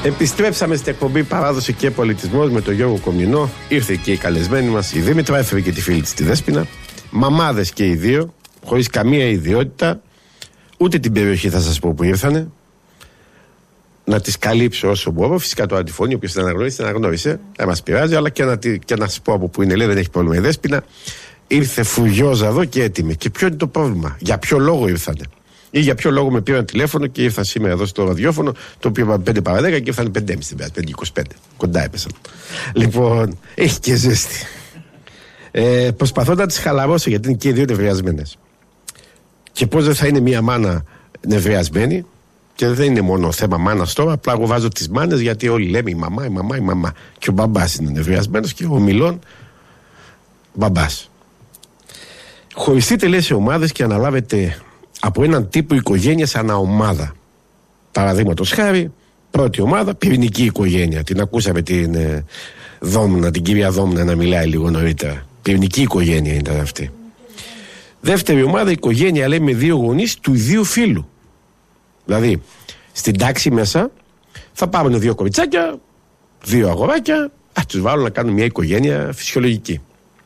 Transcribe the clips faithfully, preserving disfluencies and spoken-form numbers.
Επιστρέψαμε στην εκπομπή Παράδοση και Πολιτισμός με τον Γιώργο Κομνηνό. Ήρθε και η καλεσμένη μας η Δήμητρα, έφερε και τη φίλη της τη Δέσποινα. Μαμάδες και οι δύο, χωρίς καμία ιδιότητα, ούτε την περιοχή θα σας πω που ήρθανε. Να τις καλύψω όσο μπορώ. Φυσικά το αντιφωνεί, όποιος την αναγνώρισε, την αναγνώρισε. Δεν μας πειράζει, αλλά και να, και να σας πω από που είναι, λέει, δεν έχει πρόβλημα η Δέσποινα. Ήρθε φουριόζα εδώ και έτοιμη. Και ποιο είναι το πρόβλημα, για ποιο λόγο ήρθανε. Ή για ποιο λόγο με πήραν τηλέφωνο και ήρθα σήμερα εδώ στο ραδιόφωνο, το οποίο είπα πέντε παρά δέκα και ήρθαν πέντε και μισή, πέντε είκοσι πέντε. Κοντά έπεσαν. Λοιπόν, έχει και ζέστη. Ε, προσπαθώ να τις χαλαρώσω γιατί είναι και οι δύο νευριασμένες. Και πώς δεν θα είναι μία μάνα νευριασμένη, και δεν είναι μόνο θέμα μάνας τώρα, απλά εγώ βάζω τις μάνες γιατί όλοι λέμε η μαμά, η μαμά, η μαμά. Και ο μπαμπάς είναι νευριασμένος και ο μιλών μπαμπάς. Χωριστείτε, λέει, σε ομάδες και αναλάβετε από έναν τύπο οικογένειας ανά ομάδα. Παραδείγματος χάρη, πρώτη ομάδα, πυρηνική οικογένεια. Την ακούσαμε την ε, Δόμνα, την κυρία Δόμνα να μιλάει λίγο νωρίτερα. Πυρηνική οικογένεια ήταν αυτή. Δεύτερη ομάδα, οικογένεια, λέει, με δύο γονείς του ιδίου φύλου. Δηλαδή, στην τάξη μέσα θα πάρουν δύο κοριτσάκια, δύο αγοράκια, ας τους βάλουν να κάνουν μια οικογένεια φυσιολογική.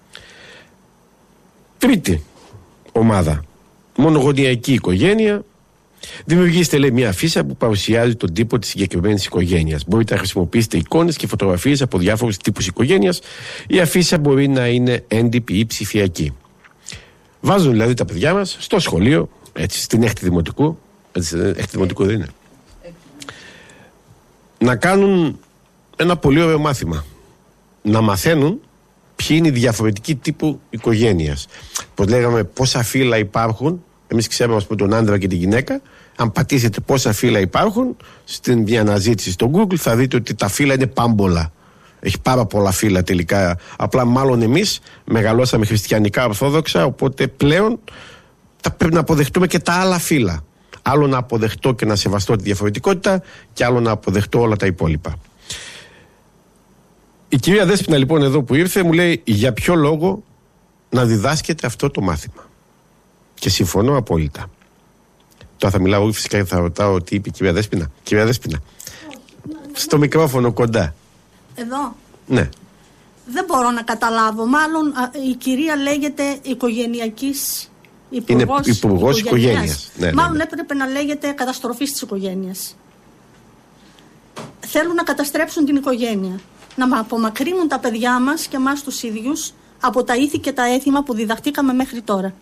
Τρίτη ομάδα, μονογονεϊκή οικογένεια. Δημιουργήστε, λέει, μια αφίσα που παρουσιάζει τον τύπο της συγκεκριμένης οικογένειας. Μπορείτε να χρησιμοποιήσετε εικόνες και φωτογραφίες από διάφορους τύπους οικογένειας. Η αφίσα μπορεί να είναι έντυπη ή ψηφιακή. Βάζουν δηλαδή τα παιδιά μας στο σχολείο, έτσι, στην έκτη δημοτικού. Έτσι, έκτη δημοτικού δεν είναι. Να κάνουν ένα πολύ ωραίο μάθημα. Να μαθαίνουν ποιοι είναι οι διαφορετικοί τύπου οικογένειας. Πώς λέγαμε, πόσα φύλλα υπάρχουν. Εμείς ξέρουμε, ας πούμε, τον άντρα και τη γυναίκα. Αν πατήσετε πόσα φύλλα υπάρχουν στην μια αναζήτηση στο Google, θα δείτε ότι τα φύλλα είναι πάμπολα. Έχει πάρα πολλά φύλλα τελικά. Απλά μάλλον εμείς μεγαλώσαμε χριστιανικά ορθόδοξα, οπότε πλέον θα πρέπει να αποδεχτούμε και τα άλλα φύλλα. Άλλο να αποδεχτώ και να σεβαστώ τη διαφορετικότητα, και άλλο να αποδεχτώ όλα τα υπόλοιπα. Η κυρία Δέσποινα, λοιπόν, εδώ που ήρθε, μου λέει για ποιο λόγο να διδάσκεται αυτό το μάθημα. Και συμφωνώ απόλυτα. Τώρα θα μιλάω εγώ φυσικά και θα ρωτάω τι είπε η κυρία Δέσποινα. Κυρία Δέσποινα, στο μικρόφωνο κοντά. Εδώ. Ναι. Δεν μπορώ να καταλάβω. Μάλλον η κυρία λέγεται οικογενειακής υπουργός, είναι υπουργός οικογένειας. Ναι, Μάλλον ναι, ναι. έπρεπε να λέγεται καταστροφής της οικογένειας. Θέλουν να καταστρέψουν την οικογένεια. Να απομακρύνουν τα παιδιά μας και εμάς τους ίδιους από τα ήθη και τα έθιμα που διδαχτήκαμε μέχρι τώρα.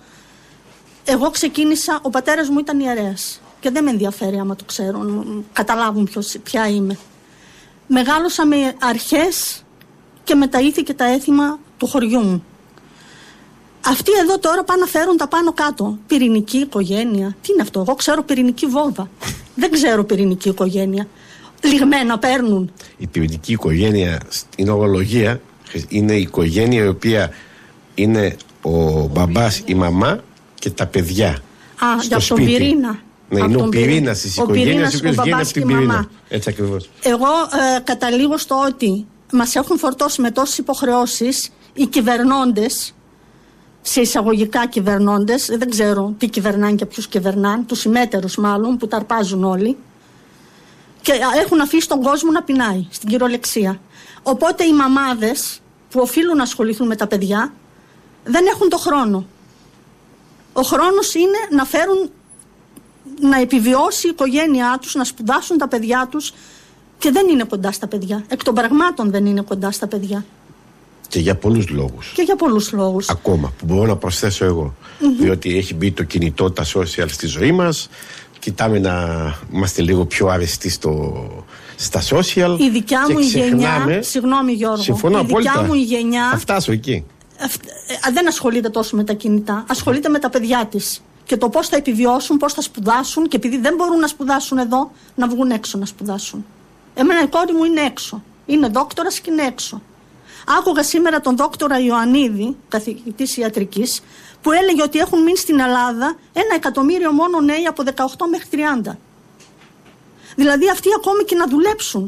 Εγώ ξεκίνησα, ο πατέρας μου ήταν ιερέας και δεν με ενδιαφέρει άμα το ξέρουν, καταλάβουν ποιος, ποια είμαι. Μεγάλωσα με αρχές και με τα ήθη και τα έθιμα του χωριού μου. Αυτοί εδώ τώρα πάνε να φέρουν τα πάνω κάτω. Πυρηνική οικογένεια. Τι είναι αυτό? Εγώ ξέρω πυρηνική βόμβα. Δεν ξέρω πυρηνική οικογένεια. Λιγμένα παίρνουν. Η πυρηνική οικογένεια στην ορολογία είναι η οικογένεια η οποία είναι ο μπαμπάς, η μαμά και τα παιδιά. Α, για τον πυρήνα. Ναι, είναι ο πυρήνας της οικογένειας, ο οποίος βγαίνει από την πυρήνα. Έτσι ακριβώς. Εγώ ε, καταλήγω στο ότι μας έχουν φορτώσει με τόσες υποχρεώσεις οι κυβερνώντες, σε εισαγωγικά κυβερνώντες, δεν ξέρω τι κυβερνάνε και ποιους κυβερνάνε, τους συμμέτερους μάλλον που τα αρπάζουν όλοι, και έχουν αφήσει τον κόσμο να πεινάει στην κυριολεξία. Οπότε οι μαμάδες που οφείλουν να ασχοληθούν με τα παιδιά δεν έχουν το χρόνο. Ο χρόνος είναι να φέρουν, να επιβιώσει η οικογένειά τους, να σπουδάσουν τα παιδιά τους, και δεν είναι κοντά στα παιδιά. Εκ των πραγμάτων δεν είναι κοντά στα παιδιά. Και για πολλούς λόγους. Και για πολλούς λόγους. Ακόμα, που μπορώ να προσθέσω εγώ. Mm-hmm. Διότι έχει μπει το κινητό, τα social στη ζωή μας. Κοιτάμε να είμαστε λίγο πιο αρεστοί στο, στα social. Η δικιά μου η γενιά, συγγνώμη Γιώργο, συμφωνώ η απόλυτα. δικιά μου η γενιά θα φτάσω εκεί. Ε, δεν ασχολείται τόσο με τα κινητά. Ασχολείται με τα παιδιά της. Και το πώς θα επιβιώσουν, πώς θα σπουδάσουν, και επειδή δεν μπορούν να σπουδάσουν εδώ, να βγουν έξω να σπουδάσουν. Εμένα η κόρη μου είναι έξω. Είναι δόκτορας και είναι έξω. Άκουγα σήμερα τον δόκτορα Ιωαννίδη, καθηγητής ιατρικής, που έλεγε ότι έχουν μείνει στην Ελλάδα ένα εκατομμύριο μόνο νέοι από δεκαοκτώ μέχρι τριάντα. Δηλαδή αυτοί ακόμη και να δουλέψουν,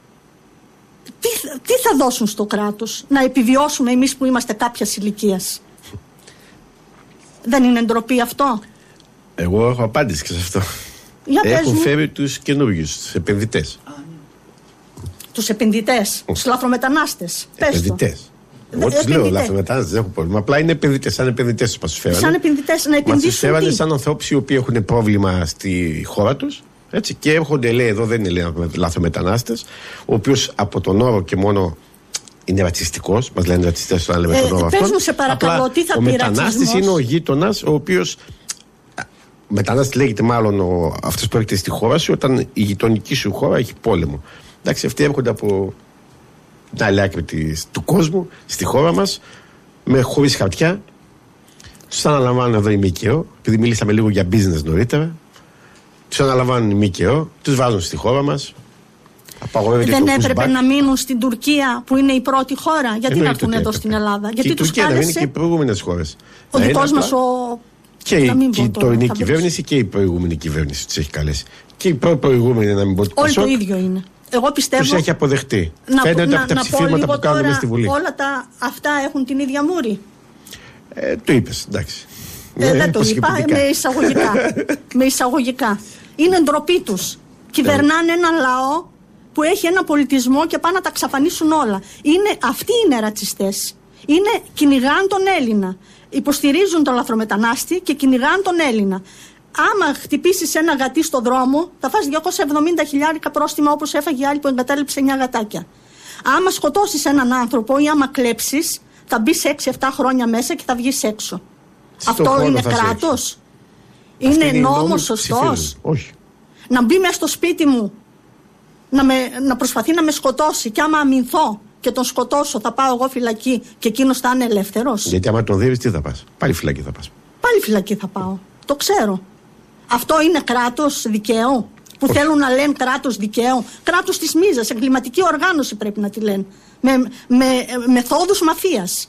τι, τι θα δώσουν στο κράτος, να επιβιώσουμε εμείς που είμαστε κάποιας ηλικίας? Δεν είναι ντροπή αυτό? Εγώ έχω απάντηση και σε αυτό. Για Έχουν μου. φέρει τους καινούριους, τους επενδυτές. Τους επενδυτές, τους λαθρομετανάστες. Επενδυτές. Εγώ τους λέω λαθρομετανάστες, δεν έχω πρόβλημα. Απλά είναι επενδυτές, σαν επενδυτές μας τους φέρανε. Σαν επενδυτές να επενδύσουν. Μας τους φέρανε σαν ανθρώπους οι οποίοι έχουν πρόβλημα στη χώρα τους. Έτσι, και έρχονται, λέει, εδώ δεν είναι λέει, λαθρομετανάστες, ο οποίος από τον όρο και μόνο είναι ρατσιστικός. Μας λένε ρατσιστές όταν λέμε ε, τον όρο αυτό. Πες μου σε παρακαλώ, απλά, τι θα πει ρατσισμός. Ο μετανάστης είναι ο γείτονας, ο οποίος. Μετανάστης λέγεται μάλλον ο, αυτός που έρχεται στη χώρα σου όταν η γειτονική σου χώρα έχει πόλεμο. Εντάξει, αυτοί έρχονται από την άλλη άκρη της, του κόσμου στη χώρα μας, με χωρίς χαρτιά. Τους αναλαμβάνουν εδώ οι ΜΚΟ, επειδή μίλησαμε λίγο για business νωρίτερα. Τους αναλαμβάνουν οι ΜΚΟ, τους βάζουν στη χώρα μας. Δεν έπρεπε να μείνουν στην Τουρκία που είναι η πρώτη χώρα? Γιατί να έρθουν εδώ στην Ελλάδα? Και γιατί τους κάλεσε. Και είναι και οι προηγούμενες χώρες. Ο δικός μας ο. Και η, και η τωρινή κυβέρνηση και η προηγούμενη κυβέρνηση τους έχει καλέσει. Και η προ-προηγούμενη, να μην πω ότι όλοι το ίδιο είναι. Εγώ πιστεύω. Τους έχει αποδεχτεί. Να, Φαίνεται να, από τα να ψηφίσματα που κάνουμε στη Βουλή. Όλα τα αυτά έχουν την ίδια μούρη. Ε, το είπες, εντάξει. Ε, ναι, δεν το είπα, με εισαγωγικά. με εισαγωγικά. Είναι ντροπή τους. Κυβερνάνε έναν λαό που έχει ένα πολιτισμό και πάνε να τα ξαφανίσουν όλα. Είναι, αυτοί είναι ρατσιστές. Είναι, κυνηγάν τον Έλληνα. Υποστηρίζουν τον λαθρομετανάστη και κυνηγάν τον Έλληνα. Άμα χτυπήσεις ένα γατί στον δρόμο, θα φας διακόσια εβδομήντα χιλιάρικα πρόστιμα όπως έφαγε η άλλη που εγκατέλειψε εννιά γατάκια. Άμα σκοτώσεις έναν άνθρωπο ή άμα κλέψεις, θα μπεις έξι εφτά χρόνια μέσα και θα βγεις έξω. Στο Αυτό είναι κράτος? Είναι νόμος σωστός? Όχι. Να μπει μέσα στο σπίτι μου, να, με, να προσπαθεί να με σκοτώσει και άμα αμυνθώ και τον σκοτώσω, θα πάω εγώ φυλακή και εκείνος θα είναι ελεύθερος? Γιατί άμα τον δείρεις, τι θα πας? Πάλι φυλακή θα πας. Πάλι φυλακή θα πάω. Το ξέρω. Αυτό είναι κράτος δικαίου? Που Όχι. θέλουν να λένε κράτος δικαίου? Κράτος της μίζας, εγκληματική οργάνωση πρέπει να τη λένε. Με, με μεθόδους μαφίας.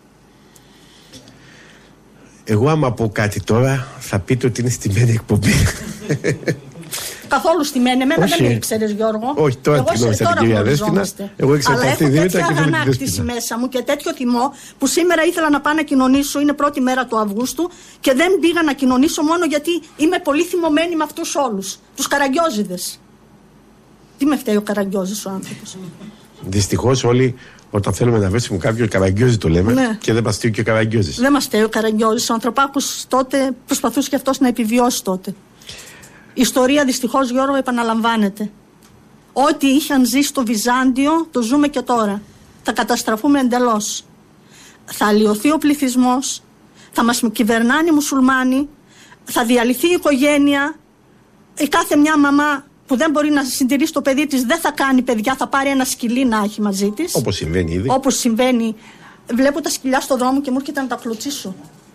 Εγώ άμα πω κάτι τώρα θα πείτε ότι είναι στημένη εκπομπή. Καθόλου στημένη. Εμένα όχι. Δεν ήξερες, Γιώργο. Όχι, τώρα εγώ την γνώρισα την κυρία Δέσποινα. Εγώ ήξερα αλλά αυτή έχω τη τέτοια αγανάκτηση μέσα μου και τέτοιο θυμό που σήμερα ήθελα να πάω να κοινωνήσω. Είναι πρώτη μέρα του Αυγούστου και δεν πήγα να κοινωνήσω μόνο γιατί είμαι πολύ θυμωμένη με αυτούς όλους. Τους Καραγκιόζηδες. Τι με φταίει ο Καραγκιόζης ο άνθρωπος? Δυστυχώς όλοι όταν θέλουμε να βρίσκουμε κάποιον Καραγκιόζη το λέμε, ναι. Και δεν μας στείλει και ο Καραγκιόζης. Δεν μας στείλει ο Καραγκιόζης. Ο Ανθρωπάκος τότε προσπαθούσε και αυτός να επιβιώσει τότε. Η ιστορία δυστυχώς, Γιώργο, επαναλαμβάνεται. Ό,τι είχαν ζήσει στο Βυζάντιο το ζούμε και τώρα. Θα καταστραφούμε εντελώς. Θα αλλοιωθεί ο πληθυσμός, θα μας κυβερνάνε οι μουσουλμάνοι, θα διαλυθεί η οικογένεια. Η κάθε μια μαμά που δεν μπορεί να συντηρήσει το παιδί της δεν θα κάνει παιδιά, θα πάρει ένα σκυλί να έχει μαζί της. Όπως συμβαίνει ήδη. Όπως συμβαίνει. Βλέπω τα σκυλιά στον δρόμο και μου έρχεται να τα κλωτσίσω.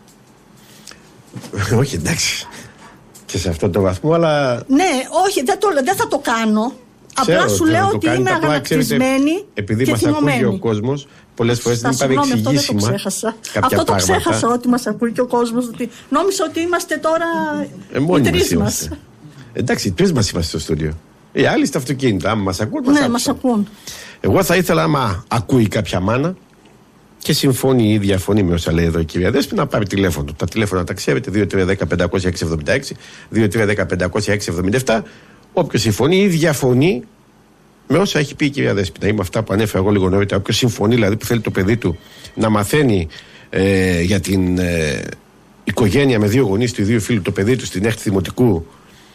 Όχι, εντάξει. Και σε αυτό το βαθμό, αλλά. Ναι, όχι, δεν, το, δεν θα το κάνω. Ξέρω, απλά σου λέω ότι είμαι αγανακτισμένη. Επειδή μας ακούει ο κόσμος, πολλές φορές δεν υπάρχει εξηγήσιμα. Αυτό το ξέχασα. Αυτό το ξέχασα ότι μας ακούει και ο κόσμος. Νόμιζα ότι είμαστε τώρα ε, οι τρεις μας. Εντάξει, οι τρεις μας είμαστε στο στούντιο. Οι άλλοι στα αυτοκίνητα. Άμα μας ακούν, μας ναι, μας ακούν. Εγώ θα ήθελα, άμα ακούει κάποια μάνα και συμφωνεί ή διαφωνεί με όσα λέει εδώ η κυρία Δέσποινα, να πάρει τηλέφωνο. Τα τηλέφωνα τα ξέρετε, δύο τρία ένα μηδέν πέντε μηδέν έξι επτά έξι, δύο τρία ένα μηδέν πέντε μηδέν έξι επτά επτά. Όποιος συμφωνεί ή διαφωνεί με όσα έχει πει η κυρία Δέσποινα ή με αυτά που ανέφερα εγώ λίγο νωρίτερα. Όποιος συμφωνεί, δηλαδή που θέλει το παιδί του να μαθαίνει ε, για την ε, οικογένεια με δύο γονείς του ιδίου φίλου, το παιδί του στην έκτη δημοτικού,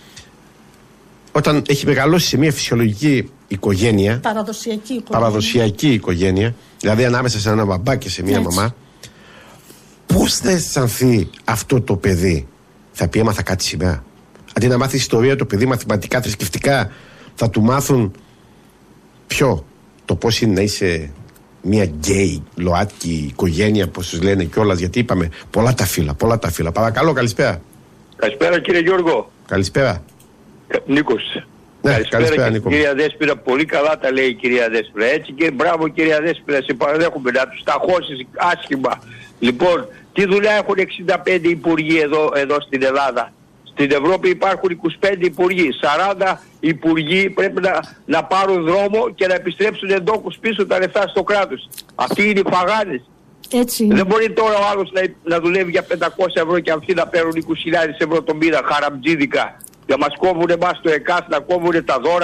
όταν έχει μεγαλώσει σε μια φυσιολογική οικογένεια, παραδοσιακή οικογένεια, παραδοσιακή οικογένεια, δηλαδή ανάμεσα σε ένα μπαμπά και σε μια έτσι. Μαμά, πώς θα αισθανθεί αυτό το παιδί? Θα πει έμαθα κάτι σήμερα. Αντί να μάθει ιστορία το παιδί, μαθηματικά, θρησκευτικά, θα του μάθουν ποιο? Το πώς είναι να είσαι μια γκέι, ΛΟΑΤΚΙ οικογένεια, όπως τους λένε κιόλας, γιατί είπαμε πολλά τα φύλλα, πολλά τα φύλλα. Παρακαλώ, καλησπέρα. Καλησπέρα κύριε Γιώργο. Καλησπέρα. Νίκος. Ναι, καλησπέρα, καλησπέρα Νίκο. Κυρία Δέσποινα, πολύ καλά τα λέει η κυρία Δέσποινα. Έτσι και μπράβο κυρία Δέσποινα, σε παραδέχομαι να τους ταχώσεις άσχημα. Λοιπόν, τι δουλειά έχουν εξήντα πέντε υπουργοί εδώ, εδώ στην Ελλάδα? Στην Ευρώπη υπάρχουν είκοσι πέντε υπουργοί. σαράντα υπουργοί πρέπει να, να πάρουν δρόμο και να επιστρέψουν εντόκους πίσω τα λεφτά στο κράτος. Αυτοί είναι οι φαγάνες. Έτσι. Δεν μπορεί τώρα ο άλλος να, να δουλεύει για πεντακόσια ευρώ και αυτοί να παίρνουν είκοσι χιλιάδες ευρώ το μήνα χαραμτζίδικα. Για μας κόβουν εμάς το ΕΚΑΣ, να κόβουν τα δώρα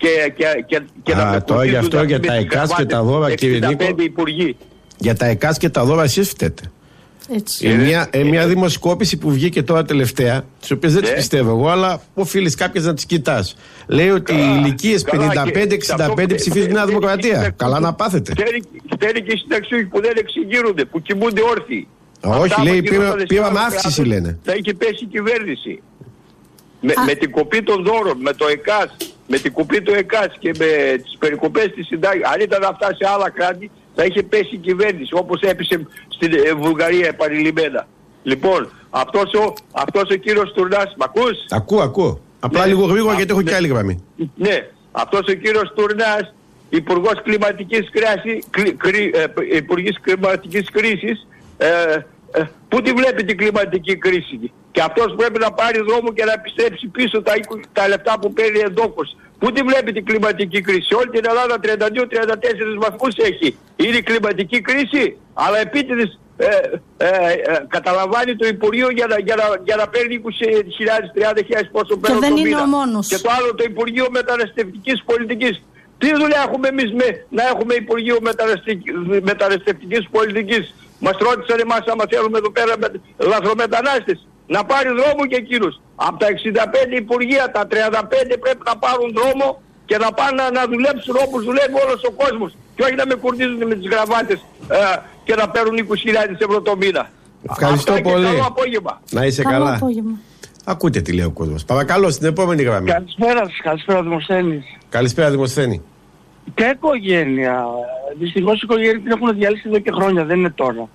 και, και, και, και Α, να με τώρα γι' αυτό για τα ΕΚΑΣ και τα δώρα, κύριε Νίκο. Υπουργοί. Για τα ΕΚΑΣ και τα δώρα εσείς φταίτε. Έτσι. Ε, μια, ε, μια δημοσκόπηση που βγήκε τώρα τελευταία, τις οποίες δεν τις πιστεύω εγώ, αλλά οφείλεις κάποιες να τις κοιτάς. Λέει ότι οι ηλικίες πενήντα πέντε εξήντα πέντε ψηφίζουν Νέα Δημοκρατία. Καλά να πάθετε. Φταίνει και οι συνταξιούχοι που δεν εξηγείρονται, που κοιμούνται όρθιοι. Όχι, λέει, πήραμε αύξηση, λένε. Θα είχε πέσει η κυβέρνηση. Με, με την κοπή των δώρων, με το ΕΚΑΣ, με την κοπή του ΕΚΑΣ και με τις περικοπές της συντάξης, αν ήταν αυτά σε άλλα κράτη, θα είχε πέσει η κυβέρνηση, όπως έπεσε στην Βουλγαρία επανειλημμένα. Λοιπόν, αυτός ο, αυτός ο κύριος Τουρνάς, μ' ακούς? Ακούω, ακούω. Απλά ναι, λίγο γρήγορα γιατί έχω ναι, και άλλη γραμμή. Ναι, αυτός ο κύριος Τουρνάς, Υπουργός Κλιματικής, κράση, κλι, κρι, ε, Υπουργής Κλιματικής Κρίσης, ε, ε, πού τη βλέπει την κλιματική κρίση? Και αυτός πρέπει να πάρει δρόμο και να επιστρέψει πίσω τα, τα λεφτά που παίρνει εντόκως. Πού τη βλέπει την κλιματική κρίση? Όλη την Ελλάδα τριάντα δύο τριάντα τέσσερα βαθμούς έχει. Είναι η κλιματική κρίση, αλλά επίτηδες ε, ε, ε, καταλαμβάνει το Υπουργείο για να, για να, για να παίρνει είκοσι χιλιάδες τριάντα χιλιάδες πόσο παίρνει το μήνα. Και δεν είναι ο μόνος. Και το άλλο το Υπουργείο Μεταναστευτικής Πολιτικής. Τι δουλειά έχουμε εμείς με, να έχουμε Υπουργείο Μεταναστευτικής Πολιτικής? Μας ρώτησαν εμάς άμα θέλουμε εδώ πέρα με λαθρομετανάστες. Να πάρει δρόμο και εκείνους. Από τα εξήντα πέντε υπουργεία, τα τριάντα πέντε πρέπει να πάρουν δρόμο και να πάνε να, να δουλέψουν όπως δουλεύει όλος ο κόσμος. Και όχι να με κουρδίζουν με τις γραβάτες ε, και να παίρνουν είκοσι χιλιάδες ευρώ το μήνα. Ευχαριστώ Αυτά πολύ. Καλό απόγευμα. Να είσαι καλό καλά. Απόγευμα. Ακούτε τι λέει ο κόσμος. Παρακαλώ, στην επόμενη γραμμή. Καλησπέρα σας, καλησπέρα Δημοσθένης. Καλησπέρα Δημοσθένη. Και οικογένεια. Δυστυχώς η οικογένεια την έχουν διαλύσει εδώ και χρόνια, δεν είναι τώρα.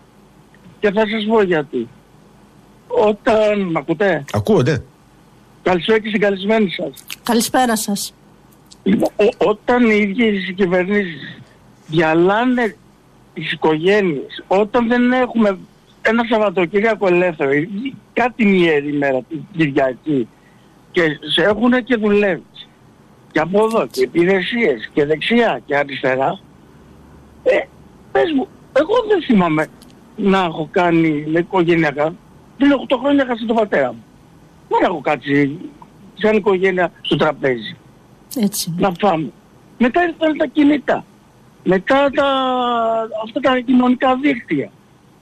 Και θα σας πω γιατί. Όταν... Μ' ακούτε? Ακούω, ναι. Καλησπέρα και στην καλεσμένη σας. Καλησπέρα σας. Λοιπόν, ο, όταν οι ίδιες οι κυβερνήσεις διαλάνε τις οικογένειες, όταν δεν έχουμε ένα Σαββατοκύριακο ελεύθερο, κάτι ιερή μέρα την Κυριακή, και σε έχουν και δουλεύεις, και από εδώ και υπηρεσίες και δεξιά και αριστερά, ε, πες μου, εγώ δεν θυμάμαι να έχω κάνει με οικογενειακά. Πριν οκτώ χρόνια έχασα τον πατέρα μου. Δεν έχω κάτσει σαν οικογένεια στο τραπέζι. Έτσι. Να φάμε. Μετά ήρθαν τα κινητά. Μετά τα, αυτά τα κοινωνικά δίκτυα.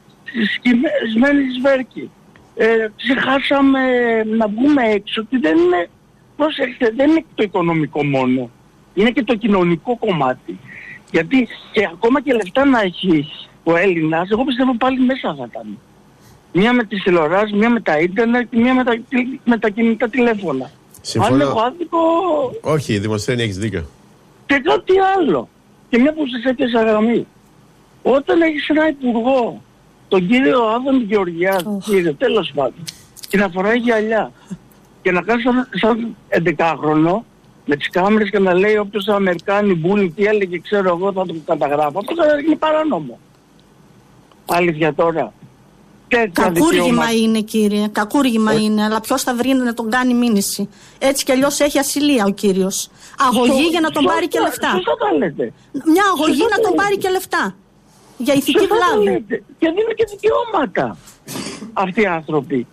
Σκισμένη σβέρκη. Ε, ξεχάσαμε να βγούμε έξω και δεν είναι, προσέξτε, δεν είναι το οικονομικό μόνο. Είναι και το κοινωνικό κομμάτι. Γιατί και ακόμα και λεφτά να έχει ο Έλληνας, εγώ πιστεύω πάλι μέσα θα ήταν. Μία με τις τηλεοράσεις, μία με τα ίντερνετ και μία με τα, με τα κινητά τηλέφωνα. Συμφωνώ. Αν έχω άδικο... Όχι, Δημοσθένη, έχεις δίκιο. Και κάτι άλλο. Και μια που σας έπιασα γραμμή. Όταν έχεις ένα υπουργό, τον κύριο Άδωνη Γεωργιάδη, oh. κύριε, τέλος πάντων, και να φοράει γυαλιά και να κάνει σαν, σαν εντεκάχρονο με τις κάμερες και να λέει όποιος Αμερικάνοι μπούλι τι έλεγε, ξέρω εγώ, θα το καταγράφω. Αυτό είναι παράνομο. Αλήθεια τώρα. Κακούργημα είναι, κύριε. Κακούργημα ε... είναι. Αλλά ποιος θα βρει να τον κάνει μήνυση? Έτσι κι αλλιώς έχει ασυλία ο κύριος. Αγωγή Σω... για να τον Σω... πάρει και λεφτά. Σωστά τα λέτε. Μια αγωγή Σωστά να τον πάρει και λεφτά. Για ηθική βλάβη. Και δίνουν και δικαιώματα αυτοί οι άνθρωποι.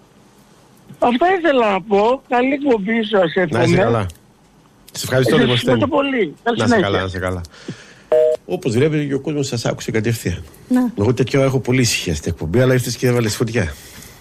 Αυτά ήθελα να πω. Καλή εκπομπή σας. Να είσαι καλά. Σε ευχαριστώ, Δημοσθένη. Ευχαριστώ πολύ. Να είσαι καλά, να είσαι καλά. Όπως βλέπει και ο κόσμος σας άκουσε κατευθείαν. Ναι. Εγώ τέτοια ώρα έχω πολύ ησυχία στην εκπομπή, αλλά ήρθες και έβαλες φωτιά.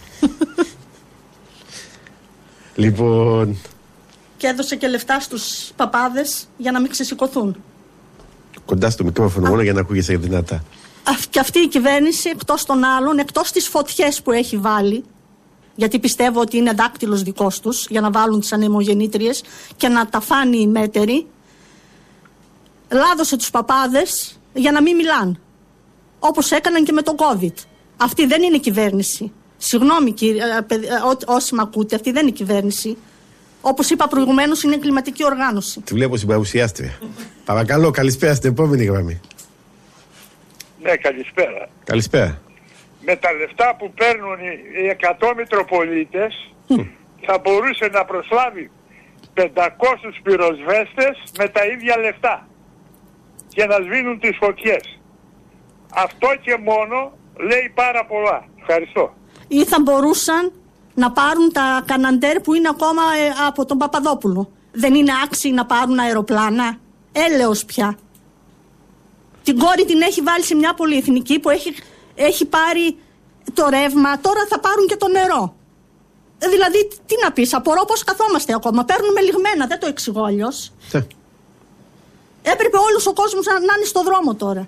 Λοιπόν... Και έδωσε και λεφτά στους παπάδες για να μην ξεσηκωθούν. Κοντά στο μικρόφωνο μόνο για να ακούγεσαι δυνατά. Και αυτή η κυβέρνηση, εκτός των άλλων, εκτός τις φωτιές που έχει βάλει, γιατί πιστεύω ότι είναι δάκτυλος δικός τους για να βάλουν τις ανεμογεννήτριες και να τα φάνει οι μέτεροι, λάδωσε τους παπάδες για να μην μιλάν. Όπως έκαναν και με τον COVID. Αυτή δεν είναι κυβέρνηση. Συγγνώμη κύριε, όσοι με ακούτε, αυτή δεν είναι κυβέρνηση. Όπως είπα προηγουμένως, είναι κλιματική οργάνωση. Τη βλέπω στην παρουσιάστρια. Παρακαλώ, καλησπέρα στην επόμενη γραμμή. Ναι, καλησπέρα. Καλησπέρα. Με τα λεφτά που παίρνουν οι εκατό Μητροπολίτες θα μπορούσε να προσλάβει πεντακόσιους πυροσβέστες με τα ίδια λεφτά και να σβήνουν τις φωτιές. Αυτό και μόνο λέει πάρα πολλά. Ευχαριστώ. Ή θα μπορούσαν να πάρουν τα καναντέρ που είναι ακόμα ε, από τον Παπαδόπουλο δεν είναι άξιοι να πάρουν αεροπλάνα? Έλεος πια. Την κόρη την έχει βάλει σε μια πολυεθνική που έχει, έχει πάρει το ρεύμα, τώρα θα πάρουν και το νερό. Δηλαδή, τι να πεις, απορώ πώς καθόμαστε ακόμα. Παίρνουμε λιγμένα, δεν το εξηγώ αλλιώς. Έπρεπε όλος ο κόσμος να, να είναι στο δρόμο τώρα.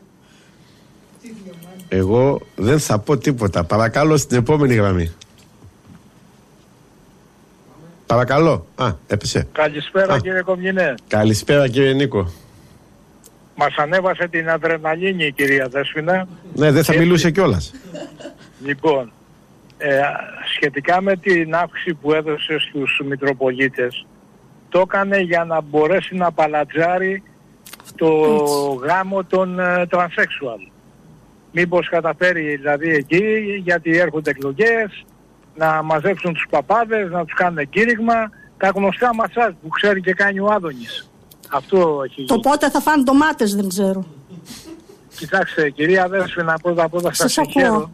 Εγώ δεν θα πω τίποτα. Παρακαλώ στην επόμενη γραμμή. Παρακαλώ. Α, έπεσε. Καλησπέρα, Α. κύριε Κομινέ. Καλησπέρα, κύριε Νίκο. Μας ανέβασε την αδρεναλίνη η κυρία Δέσποινα. Ναι, δεν θα μιλούσε κιόλας. Λοιπόν, ε, σχετικά με την αύξηση που έδωσε στους Μητροπολίτες, το έκανε για να μπορέσει να παλατζάρει το γάμο των ε, τρανσέξουαλ. Μήπως καταφέρει δηλαδή εκεί, γιατί έρχονται εκλογές, να μαζέψουν τους παπάδες, να τους κάνουν κήρυγμα, τα γνωστά μασάζ που ξέρει και κάνει ο Άδωνης. Αυτό έχει Το γίνει. πότε θα φάνε ντομάτες δεν ξέρω. Κοιτάξτε, κυρία Δέσποινα, πρώτα απ' όλα σας συγχαίρω,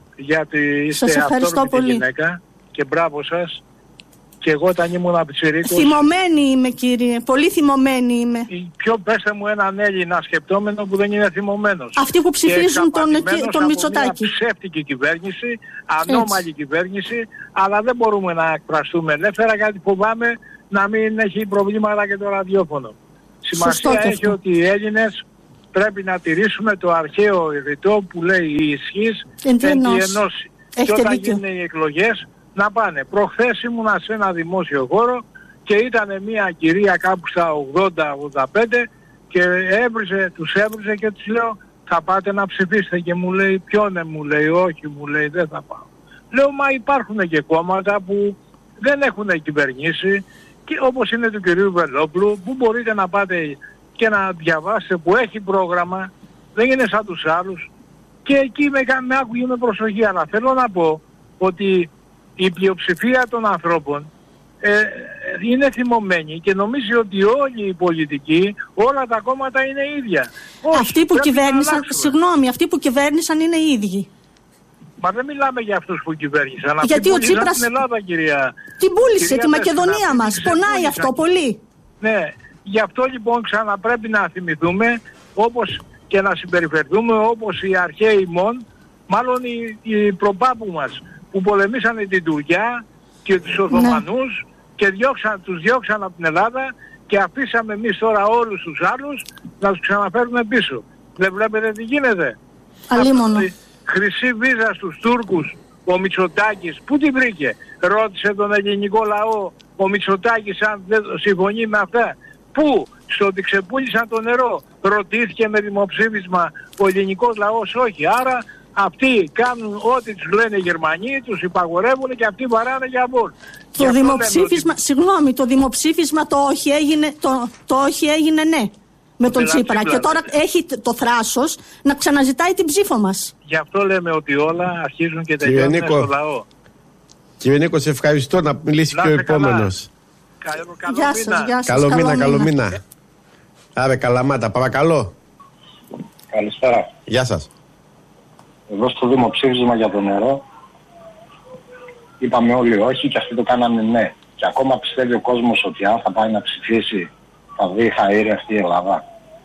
γιατί είστε αυτόρμητη γυναίκα και μπράβο σας. Και εγώ όταν ήμουν πιτσιρίκος... Θυμωμένη είμαι, κύριε. Πολύ θυμωμένη είμαι. Ποιο πέστε μου έναν Έλληνα σκεπτόμενο που δεν είναι θυμωμένος. Αυτοί που ψηφίζουν τον, τον Μητσοτάκη. Μια ψεύτικη κυβέρνηση, ανώμαλη Έτσι. κυβέρνηση, αλλά δεν μπορούμε να εκφραστούμε ελεύθερα γιατί φοβάμαι να μην έχει προβλήματα και το ραδιόφωνο. Σημασία έχει αυτό. Ότι οι Έλληνες πρέπει να τηρήσουμε το αρχαίο ρητό που λέει η ισχύς εν τη ενώση. Και όταν γίνουν οι εκλογές να πάνε. Προχθές ήμουνα σε ένα δημόσιο χώρο και ήταν μια κυρία κάπου στα ογδόντα ογδόντα πέντε και έβριζε, τους έβριζε και τους λέω θα πάτε να ψηφίσετε και μου λέει ποιον μου λέει όχι μου λέει δεν θα πάω. Λέω μα υπάρχουν και κόμματα που δεν έχουν κυβερνήσει και όπως είναι του κυρίου Βελόπουλου που μπορείτε να πάτε και να διαβάσετε που έχει πρόγραμμα, δεν είναι σαν τους άλλους και εκεί με, με άκουγε με προσοχή, αλλά θέλω να πω ότι η πλειοψηφία των ανθρώπων ε, είναι θυμωμένη και νομίζει ότι όλοι οι πολιτικοί, όλα τα κόμματα είναι ίδια. Όχι, αυτοί που κυβέρνησαν, συγγνώμη, αυτοί που κυβέρνησαν είναι οι ίδιοι. Μα δεν μιλάμε για αυτούς που κυβέρνησαν. Γιατί ο Τσίπρας στην Ελλάδα, κυρία. την πούλησε, κυρία τη Μακεδονία μας. Πονάει αυτό πολύ. Ναι, γι' αυτό λοιπόν ξαναπρέπει να θυμηθούμε όπως και να συμπεριφερθούμε όπως οι αρχαίοι μόν, μάλλον οι, οι προπάπου μας που πολεμήσανε την Τουρκιά και τους Οθωμανούς ναι. και διώξαν, τους διώξαν από την Ελλάδα και αφήσαμε εμείς τώρα όλους τους άλλους να τους ξαναφέρουμε πίσω. Δεν βλέπετε τι γίνεται. Αλίμονο. Χρυσή βίζα στους Τούρκους ο Μητσοτάκης, πού την βρήκε? Ρώτησε τον ελληνικό λαό ο Μητσοτάκης αν δεν συμφωνεί με αυτά. Πού? Στο ότι ξεπούλησαν το νερό. Ρωτήθηκε με δημοψήφισμα ο ελληνικός λαός? Όχι. Άρα αυτοί κάνουν ό,τι τους λένε οι Γερμανοί, τους υπαγορεύουν και αυτοί βαράνε για μπολ. Το δημοψήφισμα, ότι... συγγνώμη, το δημοψήφισμα το όχι έγινε, το, το όχι έγινε ναι. Με τον Τσίπρα και τώρα έχει το θράσος να ξαναζητάει την ψήφο μας. Γι' αυτό λέμε ότι όλα αρχίζουν και τελειώνουν στο λαό. Κύριε Νίκο, σε ευχαριστώ να μιλήσει να και ο επόμενος. Καλό, καλό γεια μήνα. σας, γεια σας, καλό, καλό μήνα, καλό μήνα. Άρα Καλαμάτα, παρακαλώ. Καλησπέρα. Γεια σας. Εδώ στο δημοψήφισμα για το νερό είπαμε όλοι όχι και αυτοί το κάνανε ναι. Και ακόμα πιστεύει ο κόσμος ότι αν θα πάει να ψηφίσει θα δει χαΐρη αυτή η Ελλάδα.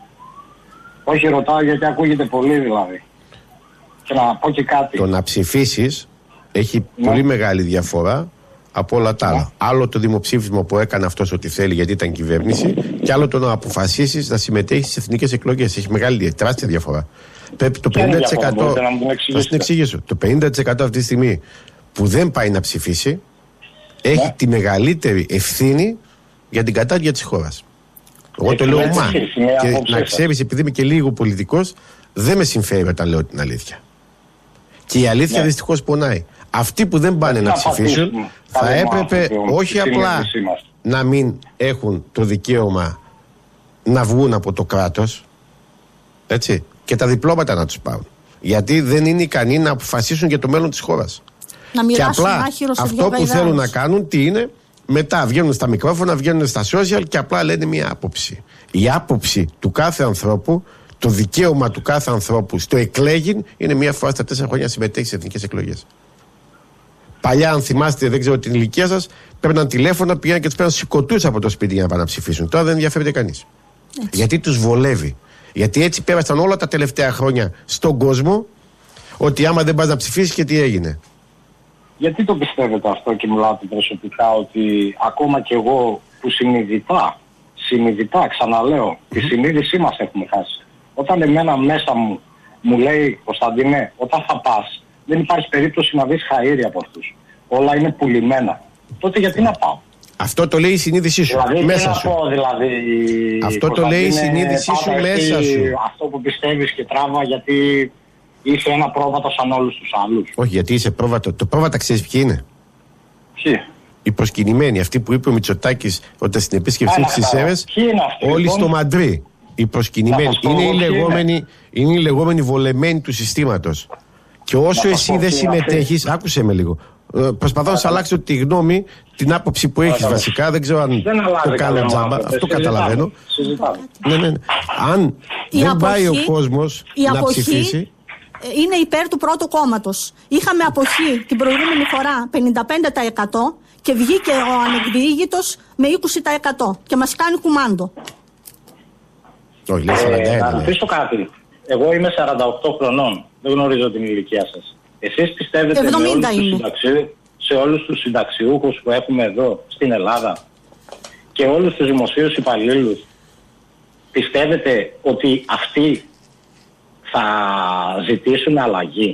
Όχι, ρωτάω γιατί ακούγεται πολύ δηλαδή. Και να πω και κάτι. Το να ψηφίσεις έχει ναι. πολύ μεγάλη διαφορά από όλα τα άλλα. Ναι. Άλλο το δημοψήφισμα που έκανε αυτός ότι θέλει γιατί ήταν κυβέρνηση και άλλο το να αποφασίσεις να συμμετέχεις στις εθνικές εκλογές. Έχει μεγάλη, τεράστια διαφορά. Πρέπει το πενήντα τοις εκατό, θα την εξηγήσω, το πενήντα τοις εκατό αυτή τη στιγμή που δεν πάει να ψηφίσει έχει ναι. τη μεγαλύτερη ευθύνη για την κατάρτια της χώρας. Εγώ το λέω μα. Και να ξέρεις, επειδή είμαι και λίγο πολιτικός, δεν με συμφέρει όταν λέω την αλήθεια. Και η αλήθεια ναι. δυστυχώς πονάει. Αυτοί που δεν πάνε να, να ψηφίσουν θα έπρεπε όχι απλά να μην έχουν το δικαίωμα να βγουν από το κράτος, έτσι, και τα διπλώματα να τους πάρουν. Γιατί δεν είναι ικανοί να αποφασίσουν για το μέλλον της χώρας. Να και απλά αυτό που θέλουν να κάνουν τι είναι? Μετά βγαίνουν στα μικρόφωνα, βγαίνουν στα social και απλά λένε μια άποψη. Η άποψη του κάθε ανθρώπου, το δικαίωμα του κάθε ανθρώπου στο εκλέγην είναι μία φορά στα τέσσερα χρόνια συμμετέχει σε εθνικές εκλογές. Παλιά, αν θυμάστε, δεν ξέρω την ηλικία σας, παίρναν τηλέφωνα, πήγαν και τους παίρναν σηκωτούς από το σπίτι για να πάνε να ψηφίσουν. Τώρα δεν ενδιαφέρεται κανείς. Γιατί τους βολεύει. Γιατί έτσι πέρασαν όλα τα τελευταία χρόνια στον κόσμο, ότι άμα δεν πας να ψηφίσεις και τι έγινε. Γιατί το πιστεύετε αυτό και μιλάτε προσωπικά, ότι ακόμα κι εγώ που συνειδητά, συνειδητά ξαναλέω, τη συνείδησή μας έχουμε χάσει. Όταν εμένα μέσα μου μου λέει, Κωνσταντίνε, όταν θα πας, δεν υπάρχει περίπτωση να δεις χαΐρι από αυτούς. Όλα είναι πουλημένα. Τότε γιατί να πάω. Αυτό το λέει η συνείδησή σου, δηλαδή, μέσα σου. Πω, δηλαδή, αυτό το λέει η συνείδησή σου, μέσα σου. Αυτό που πιστεύεις και τράβα, γιατί είσαι ένα πρόβατο σαν όλους τους άλλους. Όχι, γιατί είσαι πρόβατο. Το πρόβατα ξέρεις ποιοι είναι. Ποιοι? Οι προσκυνημένοι, αυτοί που είπε ο Μητσοτάκης όταν στην επίσκεψή της στις Σέρρες, όλοι λοιπόν στο Μαντρί. Οι προσκυνημένοι είναι οι, λεγόμενοι, είναι οι λεγόμενοι βολεμένοι του συστήματος. Και όσο να εσύ δεν συμμετέχεις, άκουσε με λίγο. Προσπαθώ να σου αλλάξω τη γνώμη, την άποψη που έχεις βασικά. Δεν ξέρω αν δεν το κάνω τζάμπα. Αυτό καταλαβαίνω. Ναι, ναι, ναι. Αν η δεν αποχή, πάει ο κόσμος να ψηφίσει. Είναι υπέρ του πρώτου κόμματος. Είχαμε αποχή την προηγούμενη φορά πενήντα πέντε τοις εκατό και βγήκε ο ανεκδιήγητος με είκοσι τοις εκατό και μας κάνει κουμάντο. Όχι, λέει σαράντα ένα. Να ρωτήσω κάτι. Εγώ είμαι σαράντα οκτώ χρονών. Δεν γνωρίζω την ηλικία σας. Εσείς πιστεύετε με όλους τους συνταξιού, σε όλους τους συνταξιούχους που έχουμε εδώ στην Ελλάδα και όλους τους δημοσίους υπαλλήλους, πιστεύετε ότι αυτοί θα ζητήσουν αλλαγή?